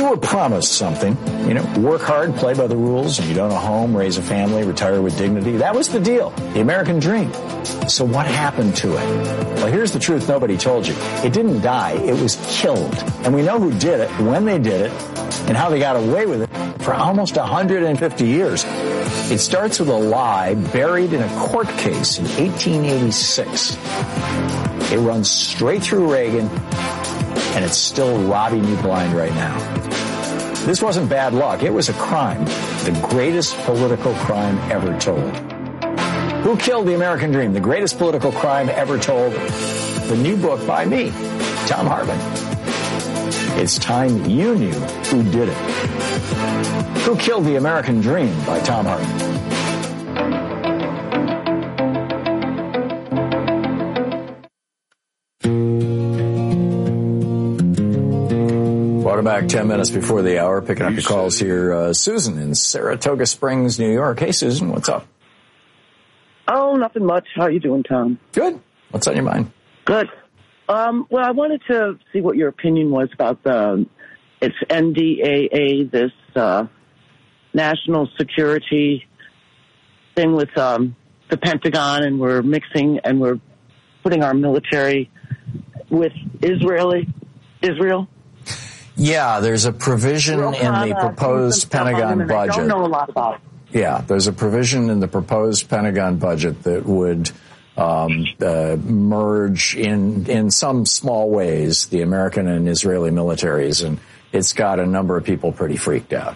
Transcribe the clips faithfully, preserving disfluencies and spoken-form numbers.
were promised something, you know, work hard, play by the rules, and you'd own a home, raise a family, retire with dignity. That was the deal, the American dream. So what happened to it? Well, here's the truth nobody told you. It didn't die, it was killed. And we know who did it, when they did it, and how they got away with it for almost one hundred fifty years. It starts with a lie buried in a court case in eighteen eighty-six. It runs straight through Reagan, and it's still robbing you blind right now. This wasn't bad luck. It was a crime, the greatest political crime ever told. Who Killed the American Dream? The greatest political crime ever told. The new book by me, Thom Hartmann. It's time you knew who did it. Who Killed the American Dream by Thom Hartmann. Welcome back. Ten minutes before the hour, picking up your calls here. Uh, Susan in Saratoga Springs, New York. Hey, Susan, what's up? Oh, nothing much. How you doing, Tom? Good. What's on your mind? Good. Um, well, I wanted to see what your opinion was about the, it's N D A A, this uh, national security thing with um, the Pentagon, and we're mixing and we're putting our military with Israeli, Israel. Yeah, there's a provision in the proposed Pentagon budget. I don't know a lot about it. Yeah, there's a provision in the proposed Pentagon budget that would um, uh, merge in in some small ways the American and Israeli militaries, and it's got a number of people pretty freaked out.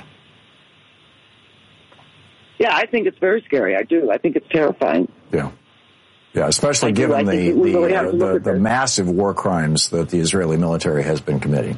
Yeah, I think it's very scary. I do. I think it's terrifying. Yeah. Yeah, especially given the the, uh, the, the massive war crimes that the Israeli military has been committing.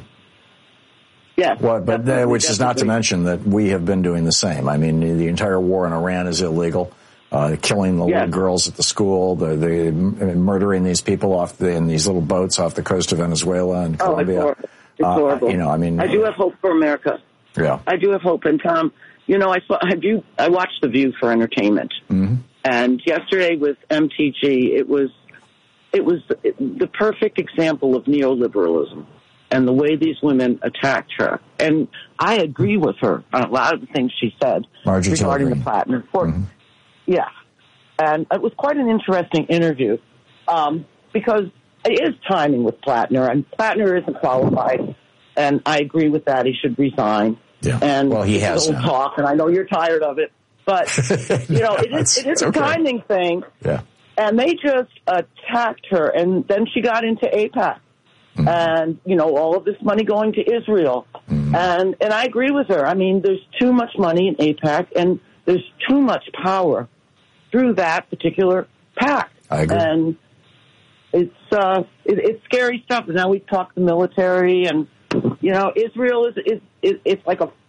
Yeah, well, but uh, which is not to mention that we have been doing the same. I mean, the entire war in Iran is illegal. Uh, killing the yeah. little girls at the school, the, the murdering these people off the, in these little boats off the coast of Venezuela and Colombia. Oh, it's, it's uh, horrible. You know, I mean, I do have hope for America. Yeah, I do have hope. And Tom, you know, I saw, I do. I watched The View for entertainment, mm-hmm. and yesterday with M T G, it was it was the perfect example of neoliberalism. And the way these women attacked her. And I agree with her on a lot of the things she said Marjorie regarding Taylor the Platinum Report. Mm-hmm. Yeah. And it was quite an interesting interview um, because it is timing with Plattner, and Plattner isn't qualified. And I agree with that. He should resign. Yeah. And well, he has old talk, and I know you're tired of it. But, you know, it is, it is a okay. timing thing. Yeah. And they just attacked her, and then she got into AIPAC. Mm-hmm. And, you know, all of this money going to Israel. Mm-hmm. And and I agree with her. I mean, there's too much money in AIPAC, and there's too much power through that particular PAC. I agree. And it's, uh, it, it's scary stuff. Now we talk the military, and, you know, Israel is, is, is it's like a,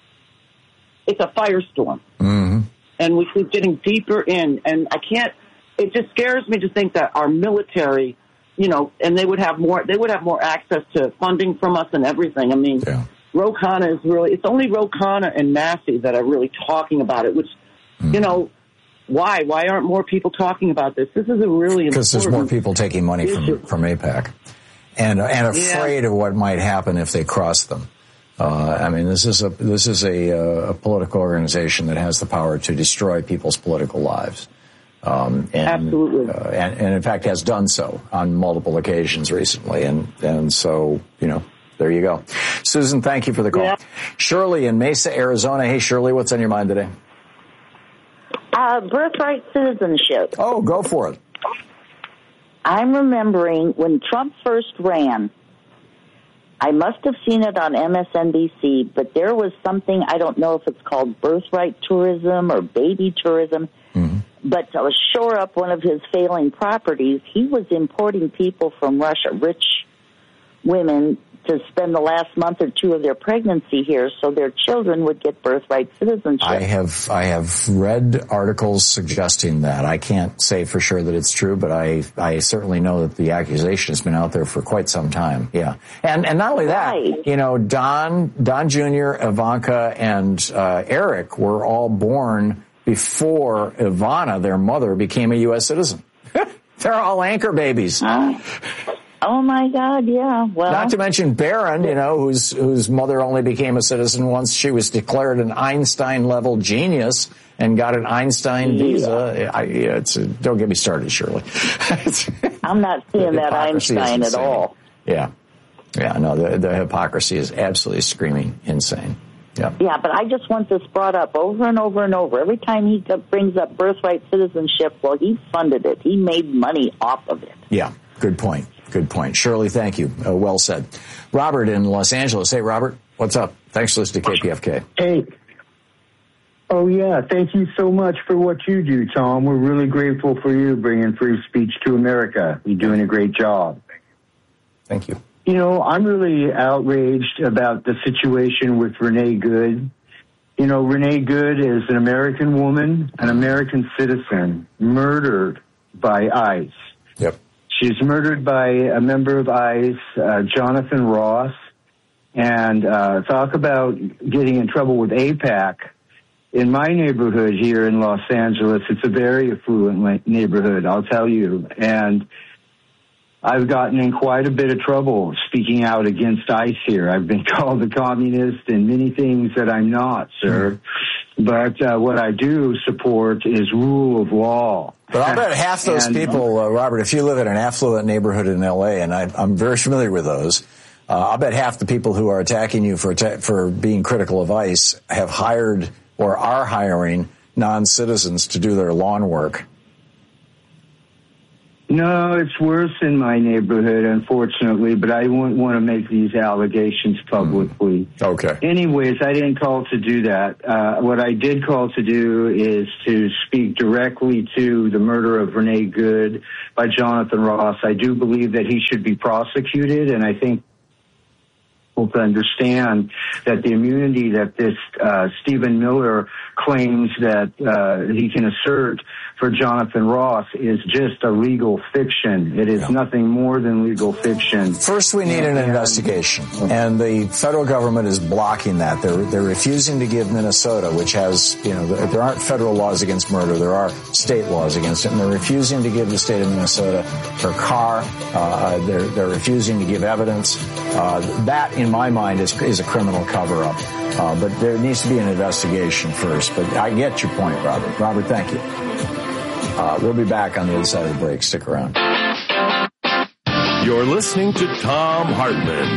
it's a firestorm. Mm-hmm. And we keep getting deeper in. And I can't, it just scares me to think that our military, you know, and they would have more, they would have more access to funding from us and everything. I mean, yeah. Ro Khanna is really, it's only Ro Khanna and Massey that are really talking about it, which, mm. you know, why? Why aren't more people talking about this? This is a really important Because there's more people taking money issue. from, from AIPAC and, and afraid yeah. of what might happen if they cross them. Uh, I mean, this is a, this is a, a political organization that has the power to destroy people's political lives. Um, and, Absolutely. Uh, and, and in fact has done so on multiple occasions recently. And, and so, you know, there you go. Susan, thank you for the call. Yeah. Shirley in Mesa, Arizona. Hey, Shirley, what's on your mind today? Uh, birthright citizenship. Oh, go for it. I'm remembering when Trump first ran, I must have seen it on M S N B C, but there was something, I don't know if it's called birthright tourism or baby tourism, mm-hmm. but to shore up one of his failing properties, he was importing people from Russia, rich women, to spend the last month or two of their pregnancy here so their children would get birthright citizenship. I have I have read articles suggesting that. I can't say for sure that it's true, but I I certainly know that the accusation has been out there for quite some time. Yeah. And and not only that, right. you know, Don Don Junior, Ivanka, and uh, Eric were all born before Ivana, their mother, became a U S citizen. They're all anchor babies. Uh, Oh, my God, yeah. Well, not to mention Barron, you know, whose whose mother only became a citizen once she was declared an Einstein-level genius and got an Einstein visa. Yeah. I, yeah, it's a, don't get me started, Shirley. I'm not seeing that Einstein at all. Yeah. Yeah, no, the, the hypocrisy is absolutely screaming insane. Yeah. Yeah, but I just want this brought up over and over and over. Every time he brings up birthright citizenship, well, he funded it. He made money off of it. Yeah, good point. Good point. Shirley, thank you. Uh, well said. Robert in Los Angeles. Hey, Robert, what's up? Thanks for listening to K P F K. Hey. Oh, yeah. Thank you so much for what you do, Tom. We're really grateful for you bringing free speech to America. You're doing a great job. Thank you. You know, I'm really outraged about the situation with Renee Good. You know, Renee Good is an American woman, an American citizen, murdered by ICE. Yep. She's murdered by a member of ICE, uh, Jonathan Ross. And uh, talk about getting in trouble with AIPAC. In my neighborhood here in Los Angeles, it's a very affluent neighborhood, I'll tell you. And I've gotten in quite a bit of trouble speaking out against ICE here. I've been called a communist and many things that I'm not, sir. But uh, what I do support is rule of law. But I'll bet half those and, people, uh, Robert, if you live in an affluent neighborhood in L A, and I, I'm very familiar with those, uh, I'll bet half the people who are attacking you for atta- for being critical of ICE have hired or are hiring non-citizens to do their lawn work. No, it's worse in my neighborhood, unfortunately, but I wouldn't want to make these allegations publicly. Mm. Okay. Anyways, I didn't call to do that. Uh, what I did call to do is to speak directly to the murder of Renee Good by Jonathan Ross. I do believe that he should be prosecuted, and I think to understand that the immunity that this uh, Stephen Miller claims that uh, he can assert for Jonathan Ross is just a legal fiction. It is yeah. nothing more than legal fiction. First, we need an investigation, and the federal government is blocking that. They're they're refusing to give Minnesota, which has, you know, there aren't federal laws against murder. There are state laws against it, and they're refusing to give the state of Minnesota her car. Uh, they're they're refusing to give evidence. Uh, that, in my mind, is is a criminal cover-up. Uh, but there needs to be an investigation first. But I get your point, Robert. Robert, thank you. Uh, we'll be back on the other side of the break. Stick around. You're listening to Thom Hartmann.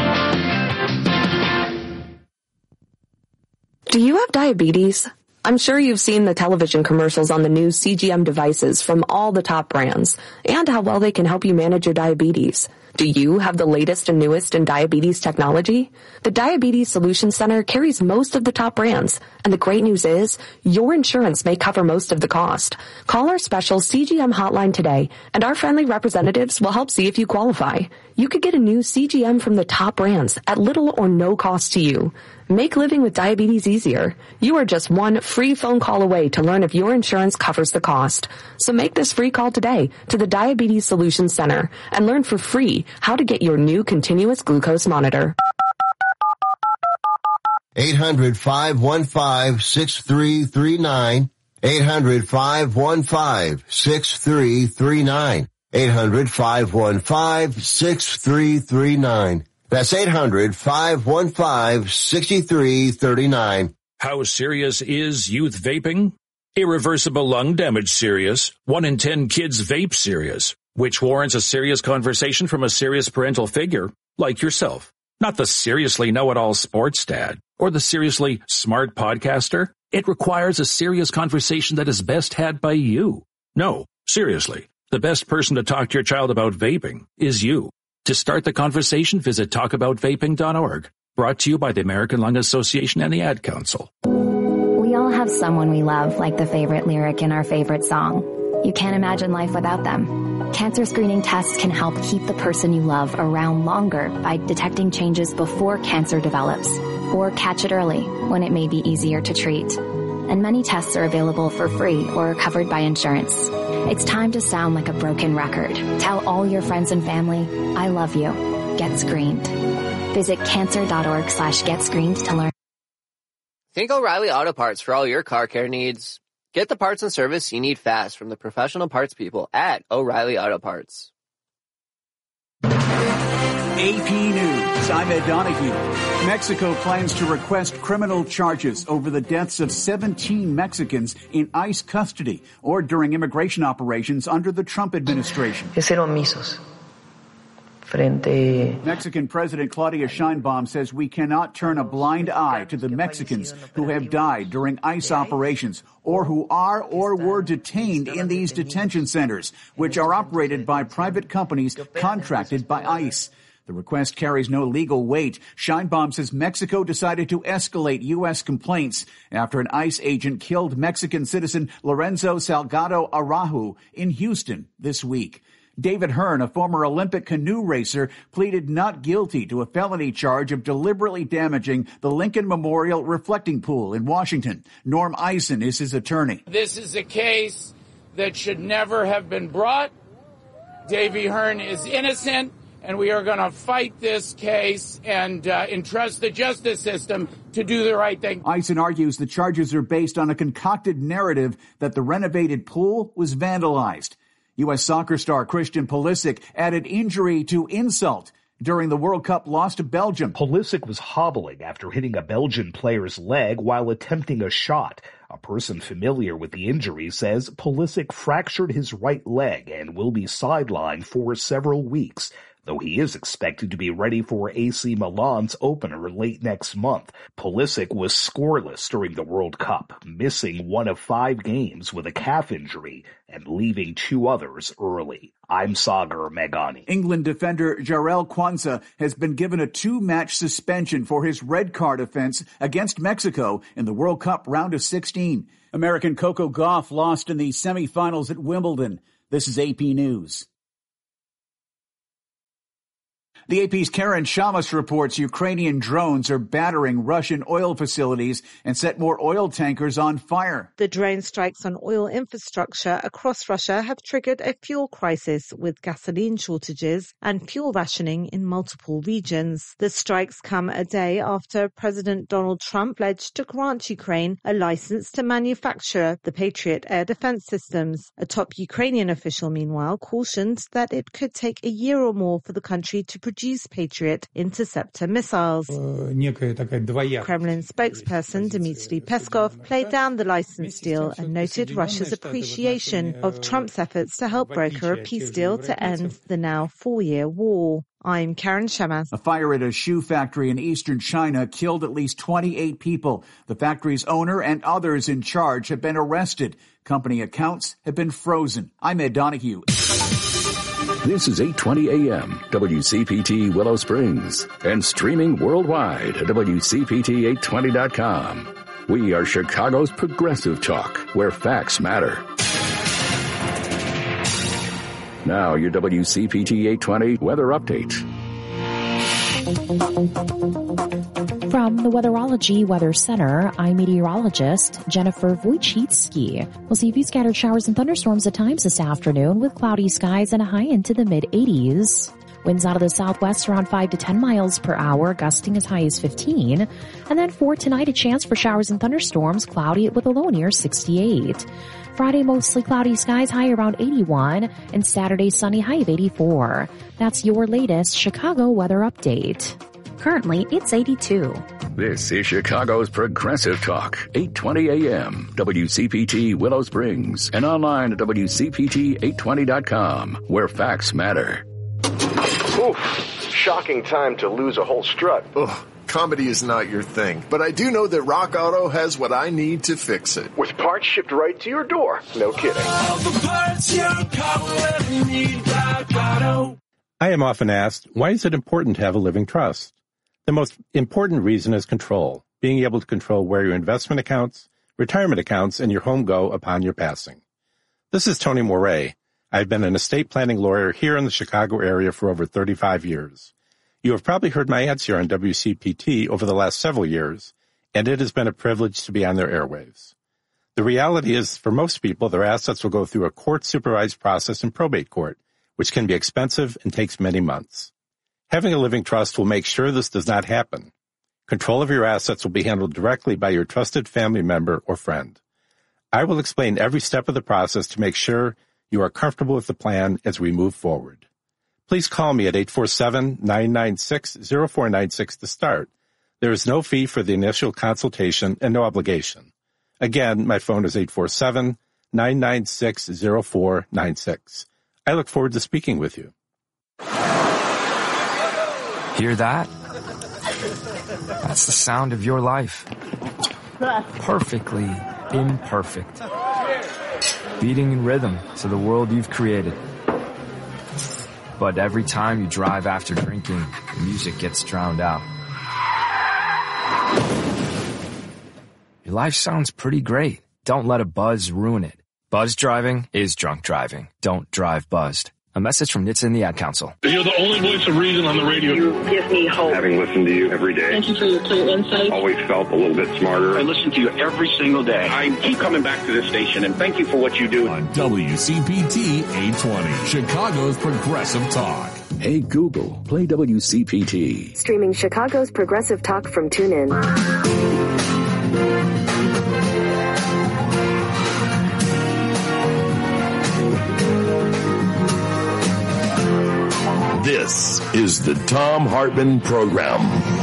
Do you have diabetes? I'm sure you've seen the television commercials on the new C G M devices from all the top brands and how well they can help you manage your diabetes. Do you have the latest and newest in diabetes technology? The Diabetes Solutions Center carries most of the top brands, and the great news is your insurance may cover most of the cost. Call our special C G M hotline today, and our friendly representatives will help see if you qualify. You could get a new C G M from the top brands at little or no cost to you. Make living with diabetes easier. You are just one free phone call away to learn if your insurance covers the cost. So make this free call today to the Diabetes Solutions Center and learn for free how to get your new continuous glucose monitor. eight hundred, five one five, six three three nine. eight hundred, five one five, six three three nine. eight hundred, five one five, six three three nine. That's eight hundred, five one five, six three three nine. How serious is youth vaping? Irreversible lung damage serious. One in ten kids vape serious, which warrants a serious conversation from a serious parental figure like yourself. Not the seriously know-it-all sports dad or the seriously smart podcaster. It requires a serious conversation that is best had by you. No, seriously, the best person to talk to your child about vaping is you. To start the conversation, visit talk about vaping dot org. Brought to you by the American Lung Association and the Ad Council. We all have someone we love, like the favorite lyric in our favorite song. You can't imagine life without them. Cancer screening tests can help keep the person you love around longer by detecting changes before cancer develops, or catch it early when it may be easier to treat. And many tests are available for free or are covered by insurance. It's time to sound like a broken record. Tell all your friends and family, I love you. Get screened. Visit cancer.org slash get screened to learn. Think O'Reilly Auto Parts for all your car care needs. Get the parts and service you need fast from the professional parts people at O'Reilly Auto Parts. A P News, I'm Ed Donahue. Mexico plans to request criminal charges over the deaths of seventeen Mexicans in ICE custody or during immigration operations under the Trump administration. Mexican President Claudia Sheinbaum says we cannot turn a blind eye to the Mexicans who have died during ICE operations or who are or were detained in these detention centers, which are operated by private companies contracted by ICE. The request carries no legal weight. Sheinbaum says Mexico decided to escalate U S complaints after an ICE agent killed Mexican citizen Lorenzo Salgado Araujo in Houston this week. David Hearn, a former Olympic canoe racer, pleaded not guilty to a felony charge of deliberately damaging the Lincoln Memorial reflecting pool in Washington. Norm Eisen is his attorney. This is a case that should never have been brought. Davy Hearn is innocent, and we are going to fight this case and uh, entrust the justice system to do the right thing. Eisen argues the charges are based on a concocted narrative that the renovated pool was vandalized. U S soccer star Christian Pulisic added injury to insult during the World Cup loss to Belgium. Pulisic was hobbling after hitting a Belgian player's leg while attempting a shot. A person familiar with the injury says Pulisic fractured his right leg and will be sidelined for several weeks, though he is expected to be ready for A C Milan's opener late next month. Pulisic was scoreless during the World Cup, missing one of five games with a calf injury and leaving two others early. I'm Sagar Meghani. England defender Jarell Quansah has been given a two-match suspension for his red card offense against Mexico in the World Cup round of sixteen. American Coco Gauff lost in the semifinals at Wimbledon. This is A P News. The A P's Karen Shamas reports Ukrainian drones are battering Russian oil facilities and set more oil tankers on fire. The drone strikes on oil infrastructure across Russia have triggered a fuel crisis with gasoline shortages and fuel rationing in multiple regions. The strikes come a day after President Donald Trump pledged to grant Ukraine a license to manufacture the Patriot air defense systems. A top Ukrainian official, meanwhile, cautioned that it could take a year or more for the country to produce Patriot interceptor missiles. Kremlin spokesperson Dmitry Peskov played down the license deal and noted Russia's appreciation of Trump's efforts to help broker a peace deal to end the now four-year war. I'm Karen Shamas. A fire at a shoe factory in eastern China killed at least twenty-eight people. The factory's owner and others in charge have been arrested. Company accounts have been frozen. I'm Ed Donahue. This is eight twenty A M, W C P T Willow Springs, and streaming worldwide at W C P T eight twenty dot com. We are Chicago's progressive talk, where facts matter. Now, your W C P T eight twenty weather update. From the Weatherology Weather Center, I'm meteorologist Jennifer Wojcicki. We'll see a few scattered showers and thunderstorms at times this afternoon with cloudy skies and a high into the mid eighties. Winds out of the southwest around five to ten miles per hour, gusting as high as fifteen. And then for tonight, a chance for showers and thunderstorms, cloudy with a low near sixty-eight. Friday, mostly cloudy skies, high around eighty-one. And Saturday, sunny, high of eighty-four. That's your latest Chicago weather update. Currently, it's eighty-two. This is Chicago's Progressive Talk, eight twenty A M, W C P T Willow Springs, and online at W C P T eight twenty dot com, where facts matter. Oof, shocking time to lose a whole strut. Ugh, comedy is not your thing, but I do know that Rock Auto has what I need to fix it. With parts shipped right to your door. No kidding. All the parts your car will ever need, Rock Auto. I am often asked, why is it important to have a living trust? The most important reason is control, being able to control where your investment accounts, retirement accounts, and your home go upon your passing. This is Tony Moret. I've been an estate planning lawyer here in the Chicago area for over thirty-five years. You have probably heard my ads here on W C P T over the last several years, and it has been a privilege to be on their airwaves. The reality is, for most people, their assets will go through a court-supervised process in probate court, which can be expensive and takes many months. Having a living trust will make sure this does not happen. Control of your assets will be handled directly by your trusted family member or friend. I will explain every step of the process to make sure you are comfortable with the plan as we move forward. Please call me at eight four seven, nine nine six, zero four nine six to start. There is no fee for the initial consultation and no obligation. Again, my phone is eight four seven, nine nine six, zero four nine six. I look forward to speaking with you. Hear that? That's the sound of your life. Perfectly imperfect. Beating in rhythm to the world you've created. But every time you drive after drinking, the music gets drowned out. Your life sounds pretty great. Don't let a buzz ruin it. Buzz driving is drunk driving. Don't drive buzzed. A message from N H T S A and the Ad Council. You're the only voice of reason on the radio. You give me hope. Having listened to you every day. Thank you for your clear insight. Always felt a little bit smarter. I listen to you every single day. I keep coming back to this station, and thank you for what you do. On W C P T eight twenty, Chicago's Progressive Talk. Hey Google, play W C P T. Streaming Chicago's Progressive Talk from TuneIn. This is the Thom Hartmann Program.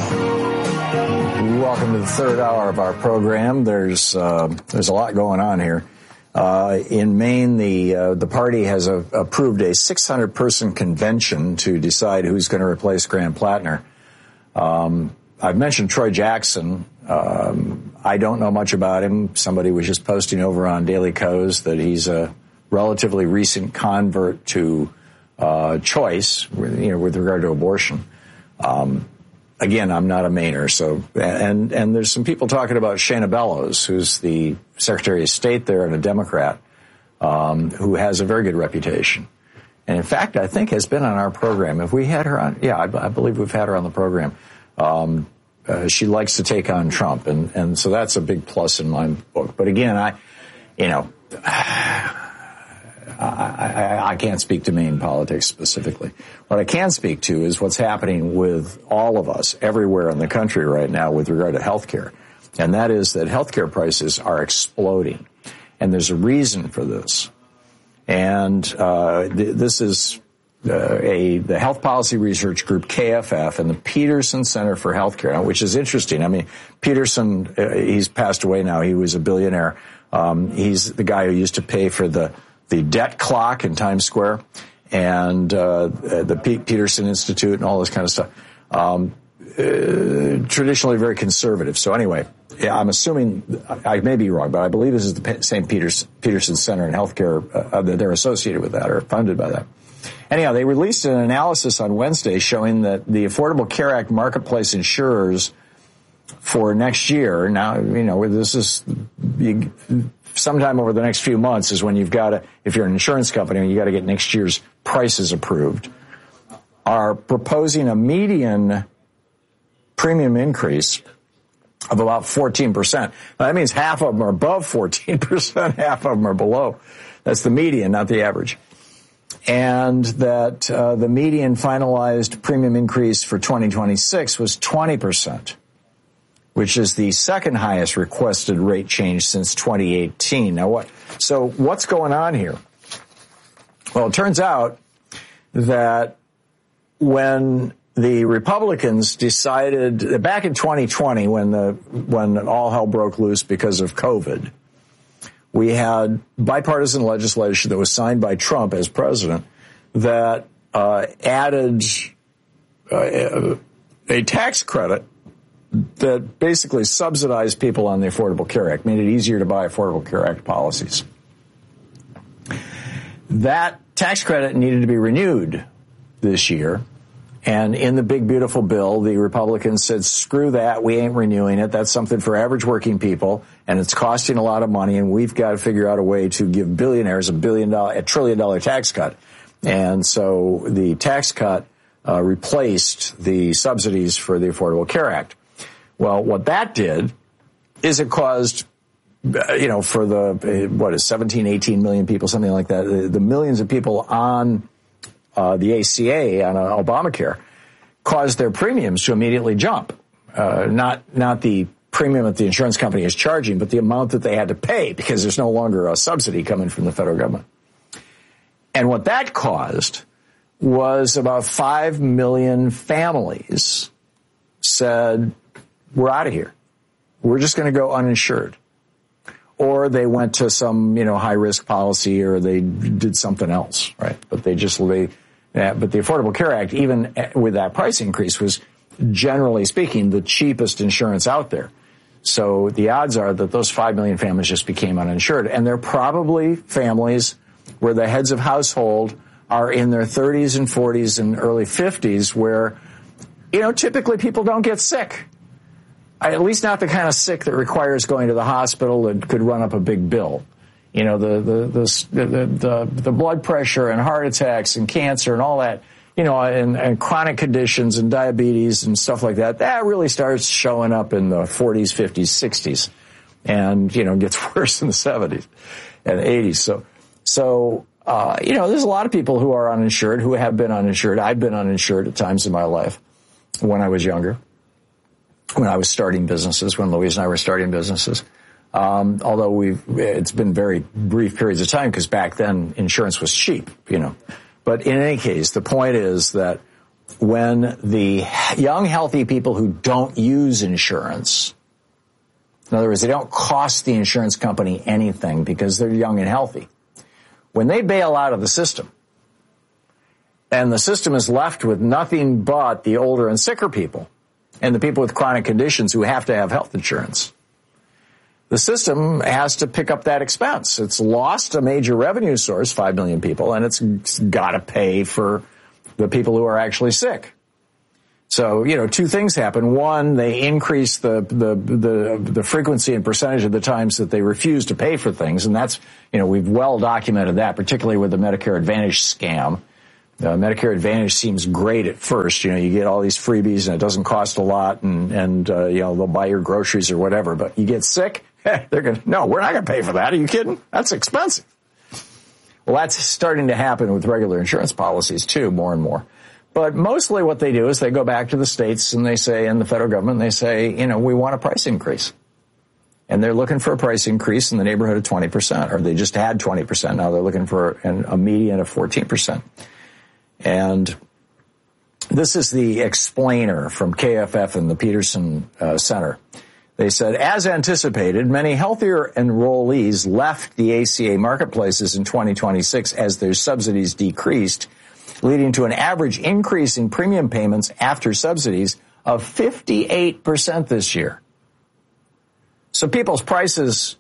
Welcome to the third hour of our program. There's uh, there's a lot going on here. Uh, in Maine, the uh, the party has a, approved a six hundred person convention to decide who's going to replace Graham Plattner. Um, I've mentioned Troy Jackson. Um, I don't know much about him. Somebody was just posting over on Daily Kos that he's a relatively recent convert to Uh, choice, you know, with regard to abortion. Um, again, I'm not a Mainer, so, and, and there's some people talking about Shana Bellows, who's the Secretary of State there and a Democrat, um, who has a very good reputation. And in fact, I think has been on our program. If we had her on, yeah, I, I believe we've had her on the program. Um, uh, she likes to take on Trump, and, and so that's a big plus in my book. But again, I, you know, I, I, I can't speak to Maine politics specifically. What I can speak to is what's happening with all of us everywhere in the country right now with regard to health care. And that is that health care prices are exploding. And there's a reason for this. And uh, th- this is uh, a the Health Policy Research Group, K F F, and the Peterson Center for Healthcare, which is interesting. I mean, Peterson, uh, he's passed away now. He was a billionaire. Um, he's the guy who used to pay for the the debt clock in Times Square and uh, the Pete Peterson Institute and all this kind of stuff. Um, uh, traditionally very conservative. So anyway, yeah, I'm assuming, I may be wrong, but I believe this is the Saint Peter's, Peterson Center in Healthcare, uh, that they're associated with that or funded by that. Anyhow, they released an analysis on Wednesday showing that the Affordable Care Act marketplace insurers for next year, now, you know, this is, you, sometime over the next few months is when you've got to, if you're an insurance company, you got to get next year's prices approved, are proposing a median premium increase of about fourteen percent. Now, that means half of them are above fourteen percent, half of them are below. That's the median, not the average. And that uh, the median finalized premium increase for twenty twenty-six was twenty percent. Which is the second highest requested rate change since twenty eighteen. Now, what? So what's going on here? Well, it turns out that when the Republicans decided back in twenty twenty, when the when all hell broke loose because of COVID, we had bipartisan legislation that was signed by Trump as president that uh, added uh, a tax credit that basically subsidized people on the Affordable Care Act, made it easier to buy Affordable Care Act policies. That tax credit needed to be renewed this year. And in the big, beautiful bill, the Republicans said, screw that, we ain't renewing it. That's something for average working people, and it's costing a lot of money, and we've got to figure out a way to give billionaires a billion dollar, a trillion dollar tax cut. And so the tax cut uh, replaced the subsidies for the Affordable Care Act. Well, what that did is it caused, you know, for the, what is seventeen, eighteen million people, something like that, the, the millions of people on uh, the A C A, on uh, Obamacare, caused their premiums to immediately jump. Uh, not, not the premium that the insurance company is charging, but the amount that they had to pay because there's no longer a subsidy coming from the federal government. And what that caused was about five million families said, we're out of here. We're just going to go uninsured. Or they went to some, you know, high-risk policy, or they did something else, right? But they just, they, yeah, but the Affordable Care Act, even with that price increase, was generally speaking the cheapest insurance out there. So the odds are that those five million families just became uninsured. And they're probably families where the heads of household are in their thirties and forties and early fifties, where, you know, typically people don't get sick. At least not the kind of sick that requires going to the hospital and could run up a big bill. You know, the the the the the, the blood pressure and heart attacks and cancer and all that, you know, and, and chronic conditions and diabetes and stuff like that, that really starts showing up in the forties, fifties, sixties, and, you know, gets worse in the seventies and eighties. So, so, uh, you know, there's a lot of people who are uninsured, who have been uninsured. I've been uninsured at times in my life when I was younger, when I was starting businesses, when Louise and I were starting businesses. Um, although we've, it's been very brief periods of time, because back then insurance was cheap, you know. But in any case, the point is that when the young, healthy people who don't use insurance, in other words, they don't cost the insurance company anything because they're young and healthy, when they bail out of the system, and the system is left with nothing but the older and sicker people, and the people with chronic conditions who have to have health insurance, the system has to pick up that expense. It's lost a major revenue source, five million people, and it's got to pay for the people who are actually sick. So, you know, two things happen. One, they increase the, the, the, the frequency and percentage of the times that they refuse to pay for things. And that's, you know, we've well documented that, particularly with the Medicare Advantage scam. Uh, Medicare Advantage seems great at first. You know, you get all these freebies and it doesn't cost a lot, and, and uh, you know, they'll buy your groceries or whatever. But you get sick, they're going to, no, we're not going to pay for that. Are you kidding? That's expensive. Well, that's starting to happen with regular insurance policies, too, more and more. But mostly what they do is they go back to the states and they say, and the federal government, they say, you know, we want a price increase. And they're looking for a price increase in the neighborhood of twenty percent, or they just had twenty percent. Now they're looking for an, a median of fourteen percent. And this is the explainer from K F F and the Peterson uh, Center. They said, as anticipated, many healthier enrollees left the A C A marketplaces in twenty twenty-six as their subsidies decreased, leading to an average increase in premium payments after subsidies of fifty-eight percent this year. So people's prices,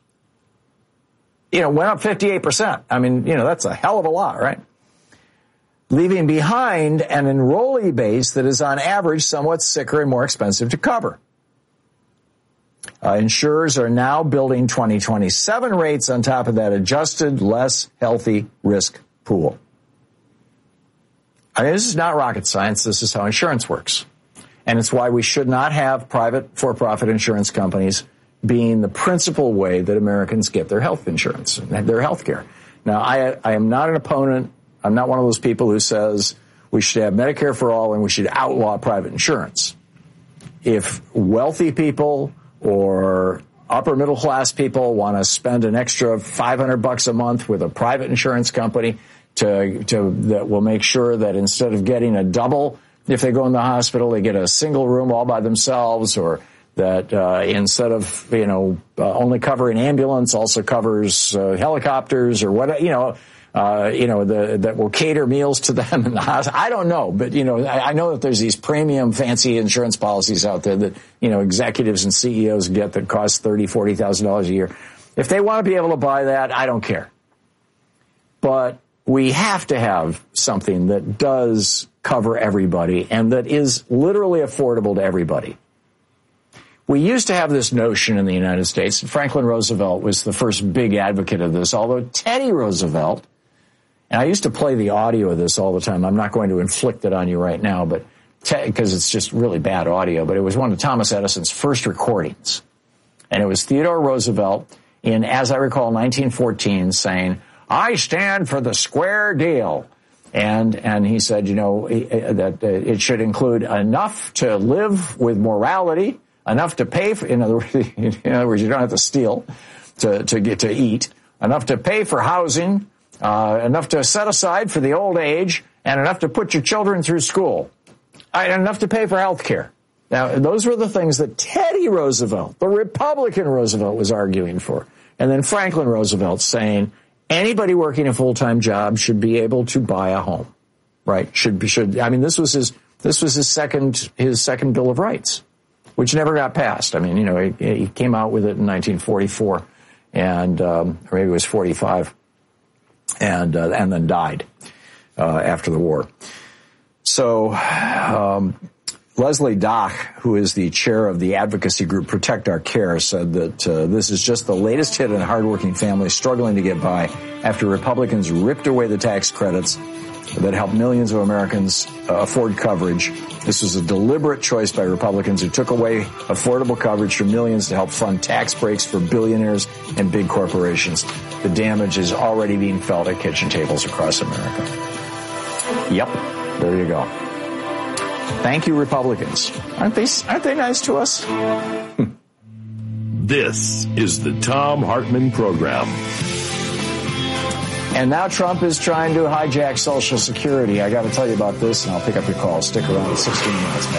you know, went up fifty-eight percent. I mean, you know, that's a hell of a lot, right? Leaving behind an enrollee base that is on average somewhat sicker and more expensive to cover. Uh, insurers are now building twenty twenty-seven rates on top of that adjusted, less healthy risk pool. I mean, this is not rocket science. This is how insurance works. And it's why we should not have private for-profit insurance companies being the principal way that Americans get their health insurance and their health care. Now, I, I am not an opponent. I'm not one of those people who says we should have Medicare for all and we should outlaw private insurance. If wealthy people or upper middle class people want to spend an extra five hundred bucks a month with a private insurance company to, to, that will make sure that instead of getting a double, if they go in the hospital, they get a single room all by themselves, or that, uh, instead of, you know, uh, only covering ambulance, also covers, uh, helicopters or what, you know, Uh, you know, the, that will cater meals to them in the hospital. I don't know, but, you know, I, I know that there's these premium fancy insurance policies out there that, you know, executives and C E Os get that cost thirty thousand dollars, forty thousand dollars a year. If they want to be able to buy that, I don't care. But we have to have something that does cover everybody and that is literally affordable to everybody. We used to have this notion in the United States, and Franklin Roosevelt was the first big advocate of this, although Teddy Roosevelt, and I used to play the audio of this all the time. I'm not going to inflict it on you right now, but because it's just really bad audio, but it was one of Thomas Edison's first recordings. And it was Theodore Roosevelt in, as I recall, nineteen fourteen saying, I stand for the square deal. And, and he said, you know, that it should include enough to live with morality, enough to pay for, in other words, in other words, you don't have to steal to, to get to eat, enough to pay for housing, uh, enough to set aside for the old age, and enough to put your children through school, and enough to pay for health care. Now, those were the things that Teddy Roosevelt, the Republican Roosevelt, was arguing for. And then Franklin Roosevelt saying anybody working a full-time job should be able to buy a home, right? Should be, should, I mean, this was his, this was his second, his second Bill of Rights, which never got passed. I mean, you know, he, he came out with it in nineteen forty-four and, um, or maybe it was forty-five and, uh, and then died, uh, after the war. So, um, Leslie Dock, who is the chair of the advocacy group Protect Our Care, said that uh, this is just the latest hit on hardworking families struggling to get by after Republicans ripped away the tax credits that helped millions of Americans uh, afford coverage. This was a deliberate choice by Republicans who took away affordable coverage for millions to help fund tax breaks for billionaires and big corporations. The damage is already being felt at kitchen tables across America. Yep, there you go. Thank you, Republicans. Aren't they, aren't they nice to us? This is the Thom Hartmann Program. And now Trump is trying to hijack Social Security. I got to tell you about this, and I'll pick up your call. Stick around in sixteen minutes.